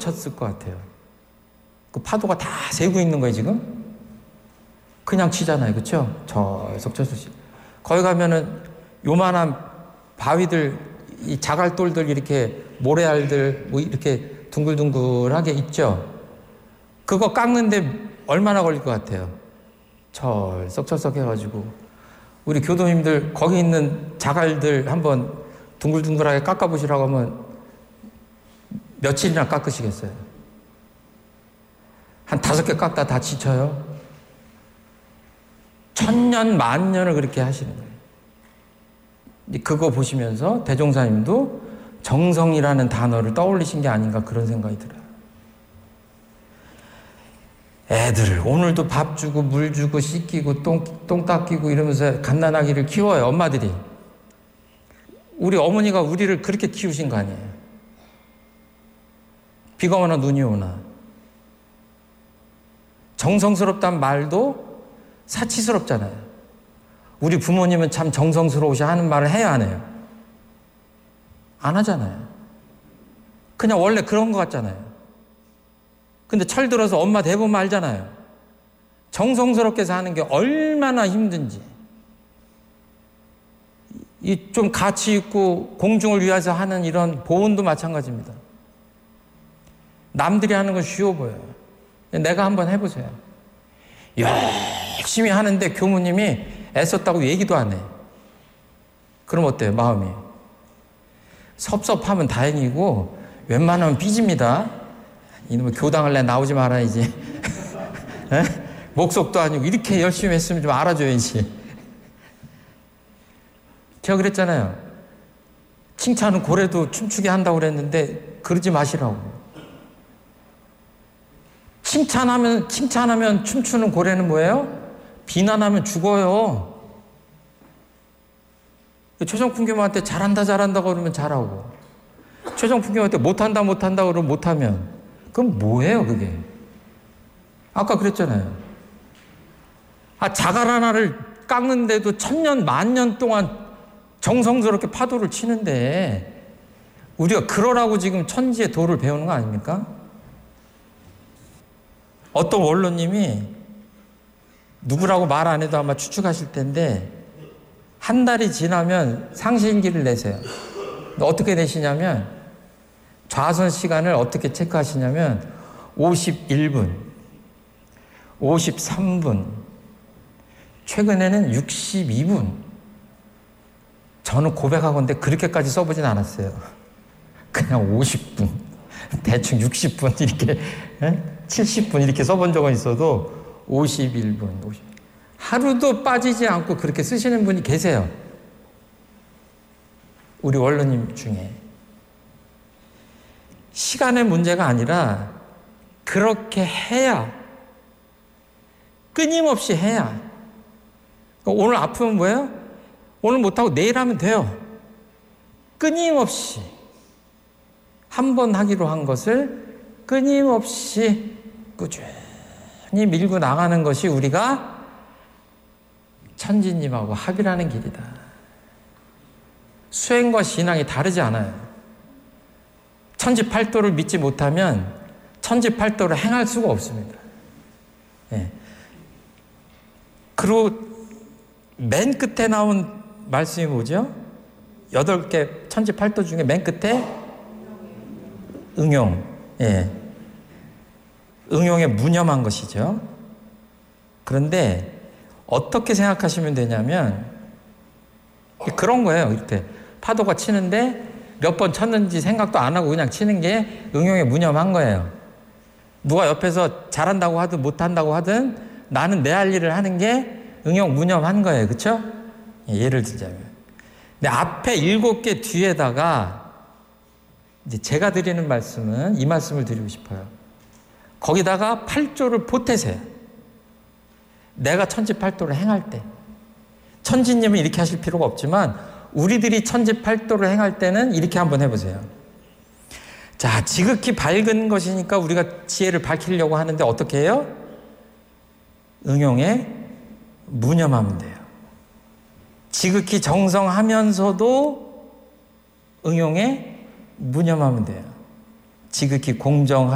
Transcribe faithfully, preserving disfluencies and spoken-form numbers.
쳤을 것 같아요. 그 파도가 다 새고 있는 거예요, 지금? 그냥 치잖아요, 그렇죠? 저속 쳤듯이. 거기 가면은 요만한 바위들, 이 자갈돌들 이렇게 모래알들 뭐 이렇게 둥글둥글하게 있죠? 그거 깎는데 얼마나 걸릴 것 같아요? 철썩철썩 해가지고 우리 교도님들 거기 있는 자갈들 한번 둥글둥글하게 깎아보시라고 하면 며칠이나 깎으시겠어요? 한 다섯 개 깎다 다 지쳐요? 천년 만년을 그렇게 하시는 거예요. 그거 보시면서 대종사님도 정성이라는 단어를 떠올리신 게 아닌가 그런 생각이 들어요. 애들을 오늘도 밥 주고 물 주고 씻기고 똥, 똥 닦이고 이러면서 갓난아기를 키워요, 엄마들이. 우리 어머니가 우리를 그렇게 키우신 거 아니에요. 비가 오나 눈이 오나. 정성스럽단 말도 사치스럽잖아요. 우리 부모님은 참 정성스러우셔 하는 말을 해야 안 해요? 안 하잖아요. 그냥 원래 그런 것 같잖아요. 근데 철 들어서 엄마 대보면 알잖아요. 정성스럽게 사는 게 얼마나 힘든지. 이 좀 가치 있고 공중을 위해서 하는 이런 보온도 마찬가지입니다. 남들이 하는 건 쉬워 보여요. 내가 한번 해보세요. 열심히 하는데 교무님이 애썼다고 얘기도 안 해. 그럼 어때요, 마음이? 섭섭하면 다행이고 웬만하면 삐집니다. 이놈의 교당을 내 나오지 말아야지. 목속도 아니고 이렇게 열심히 했으면 좀 알아줘야지. 제가 그랬잖아요. 칭찬은 고래도 춤추게 한다고 그랬는데 그러지 마시라고. 칭찬하면 칭찬하면 춤추는 고래는 뭐예요? 비난하면 죽어요. 최정품 교무한테 잘한다 잘한다 그러면 잘하고, 최정품 교무한테 못한다 못한다 그러면 못하면 그럼 뭐예요 그게? 아까 그랬잖아요. 아, 자갈 하나를 깎는데도 천년 만년 동안 정성스럽게 파도를 치는데 우리가 그러라고 지금 천지의 도를 배우는 거 아닙니까? 어떤 원로님이 누구라고 말 안 해도 아마 추측하실 텐데 한 달이 지나면 상시인기를 내세요. 어떻게 내시냐면 좌선 시간을 어떻게 체크하시냐면 오십일 분, 오십삼 분, 최근에는 육십이 분. 저는 고백하건대 그렇게까지 써보진 않았어요. 그냥 오십 분, 대충 육십 분 이렇게 칠십 분 이렇게 써본 적은 있어도 오십일 분, 오십 하루도 빠지지 않고 그렇게 쓰시는 분이 계세요. 우리 원로님 중에. 시간의 문제가 아니라 그렇게 해야, 끊임없이 해야. 오늘 아프면 뭐예요? 오늘 못하고 내일 하면 돼요. 끊임없이 한 번 하기로 한 것을 끊임없이 꾸준히 밀고 나가는 것이 우리가 천지님하고 합일하는 길이다. 수행과 신앙이 다르지 않아요. 천지팔도를 믿지 못하면 천지팔도를 행할 수가 없습니다. 예. 그리고 맨 끝에 나온 말씀이 뭐죠? 여덟 개 천지팔도 중에 맨 끝에 응용. 예. 응용에 무념한 것이죠. 그런데 어떻게 생각하시면 되냐면 그런 거예요. 이렇게 파도가 치는데 몇 번 쳤는지 생각도 안 하고 그냥 치는 게 응용에 무념한 거예요. 누가 옆에서 잘한다고 하든 못한다고 하든 나는 내 할 일을 하는 게 응용 무념한 거예요. 그렇죠? 예를 들자면. 근데 앞에 일곱 개 뒤에다가 이제 제가 드리는 말씀은 이 말씀을 드리고 싶어요. 거기다가 팔조를 보태세요. 내가 천지팔도를 행할 때. 천지님은 이렇게 하실 필요가 없지만 우리들이 천지팔도를 행할 때는 이렇게 한번 해보세요. 자, 지극히 밝은 것이니까 우리가 지혜를 밝히려고 하는데 어떻게 해요? 응용에 무념하면 돼요. 지극히 정성하면서도 응용에 무념하면 돼요. 지극히 공정하